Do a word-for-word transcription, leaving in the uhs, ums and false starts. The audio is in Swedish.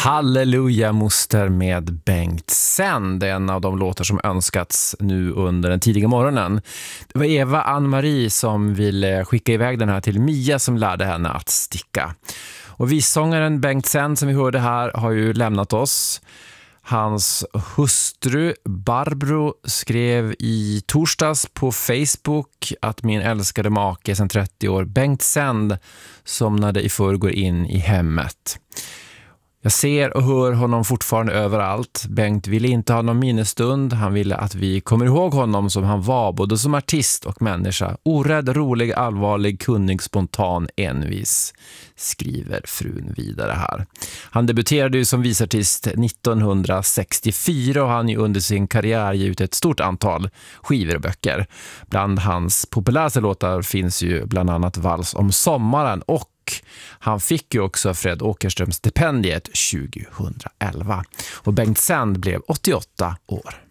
Halleluja moster med Bengt Sänd, en av de låtar som önskats nu under den tidiga morgonen. Det var Eva Ann-Marie som ville skicka iväg den här till Mia som lärde henne att sticka. Och vissångaren Bengt Sänd som vi hörde här har ju lämnat oss. Hans hustru Barbro skrev i torsdags på Facebook att min älskade make sedan trettio år, Bengt Sänd, somnade i förrgår in i hemmet. Jag ser och hör honom fortfarande överallt. Bengt ville inte ha någon minnesstund. Han ville att vi kommer ihåg honom som han var, både som artist och människa. Orädd, rolig, allvarlig, kunnig, spontan, envis, skriver frun vidare här. Han debuterade ju som visartist nittonhundrasextiofyra och han ju under sin karriär gett ett stort antal skivor och böcker. Bland hans populäraste låtar finns ju bland annat Vals om sommaren, och han fick ju också Fred Åkerström stipendiet tjugohundraelva. Och Bengt Sänd blev åttioåtta år.